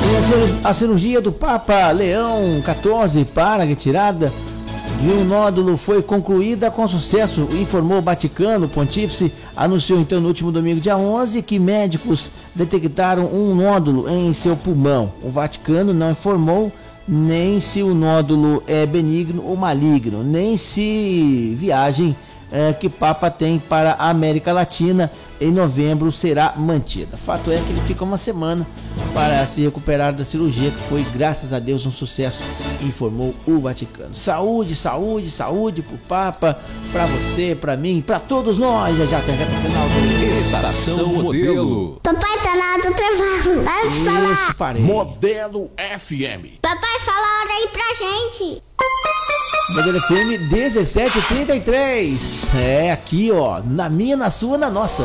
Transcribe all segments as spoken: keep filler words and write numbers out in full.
A cirurgia do Papa Leão quatorze para a retirada de um nódulo foi concluída com sucesso, informou o Vaticano. O pontífice anunciou então no último domingo, dia onze, que médicos detectaram um nódulo em seu pulmão. O Vaticano não informou nem se o nódulo é benigno ou maligno, nem se viagem é, que Papa tem para a América Latina em novembro será mantida. Fato é que ele fica uma semana para se recuperar da cirurgia, que foi, graças a Deus, um sucesso, informou o Vaticano. Saúde, saúde, saúde pro Papa, para você, para mim, para todos nós. Já já tem reta final do Estação Modelo. Papai tá na hora do intervalo. Vai falar. Isso, parei. Modelo F M. Papai, fala a hora aí pra gente. Modelo F M dezessete e trinta e três. É aqui, ó, na minha, na sua, na nossa.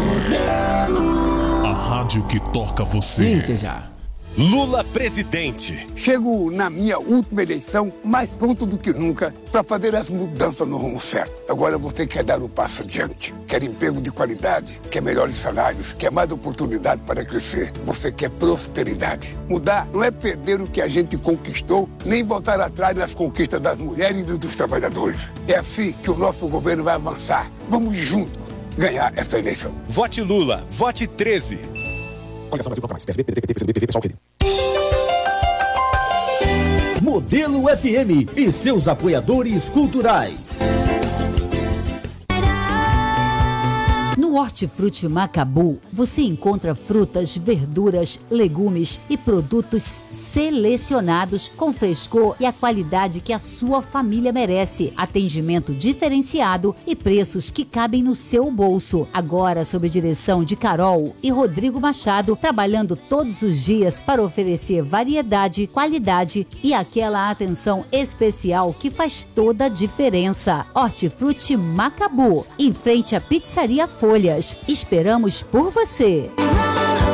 A rádio que toca você. Sim, já. Lula presidente. Chego na minha última eleição mais pronto do que nunca para fazer as mudanças no rumo certo. Agora você quer dar um passo adiante, quer emprego de qualidade, quer melhores salários, quer mais oportunidade para crescer. Você quer prosperidade. Mudar não é perder o que a gente conquistou, nem voltar atrás nas conquistas das mulheres e dos trabalhadores. É assim que o nosso governo vai avançar. Vamos juntos ganhar essa eleição. Vote Lula, vote treze. Coligação Brasil Toca Mais. P S B, P D T, P T, P C B, P V, Pessoal, P D. Modelo F M e seus apoiadores culturais. No Hortifruti Macabu, você encontra frutas, verduras, legumes e produtos selecionados com frescor e a qualidade que a sua família merece. Atendimento diferenciado e preços que cabem no seu bolso. Agora, sob direção de Carol e Rodrigo Machado, trabalhando todos os dias para oferecer variedade, qualidade e aquela atenção especial que faz toda a diferença. Hortifruti Macabu, em frente à Pizzaria Folhas. Esperamos por você.